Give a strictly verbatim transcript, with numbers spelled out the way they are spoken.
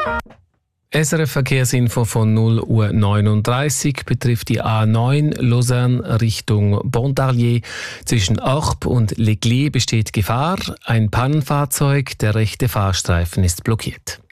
S R F Verkehrsinfo von null Uhr neununddreißig betrifft die A neun Lausanne Richtung Pontarlier. Zwischen Orb und Les Glies besteht Gefahr. Ein Pannenfahrzeug, der rechte Fahrstreifen ist blockiert.